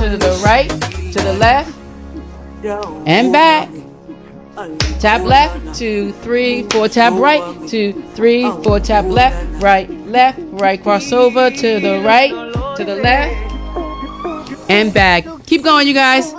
to the right, to the left, and back. Tap left, 2, 3, 4, tap right, 2, 3, 4, tap left, right, crossover to the right, to the left, and back. Keep going, you guys.